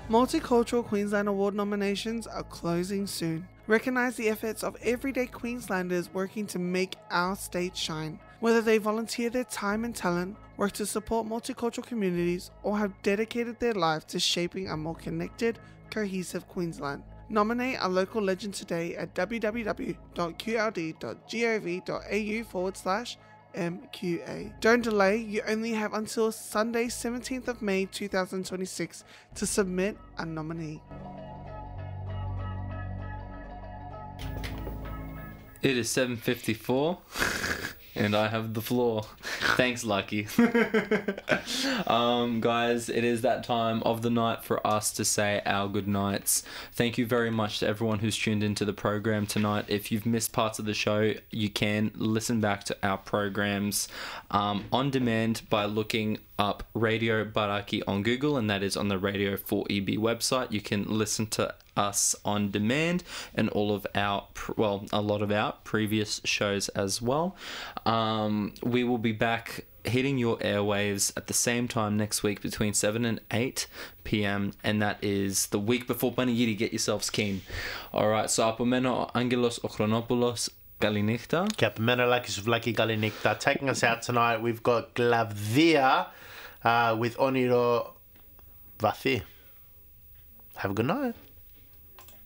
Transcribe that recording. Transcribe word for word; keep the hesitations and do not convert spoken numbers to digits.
Multicultural Queensland Award nominations are closing soon. Recognise the efforts of everyday Queenslanders working to make our state shine. Whether they volunteer their time and talent, work to support multicultural communities, or have dedicated their life to shaping a more connected, cohesive Queensland. Nominate a local legend today at www.qld.gov.au forward slash MQA. Don't delay, you only have until Sunday seventeenth of May two thousand twenty-six to submit a nominee. It is seven fifty-four and I have the floor. Thanks, Lucky. um, guys, it is that time of the night for us to say our good nights. Thank you very much to everyone who's tuned into the program tonight. If you've missed parts of the show, you can listen back to our programs um, on demand by looking up Radio Baraki on Google, and that is on the Radio four E B website. You can listen to us on demand and all of our, well, a lot of our previous shows as well. Um, we will be back hitting your airwaves at the same time next week between seven and eight p.m. and that is the week before Panigiri. Get yourselves keen. Alright, so apomeno Angelos Ochronopoulos Kalinikta. Kapimeno Lakis Vlaki Kalinikta. Taking us out tonight, we've got Glavia uh, with Oniro Vathi. Have a good night.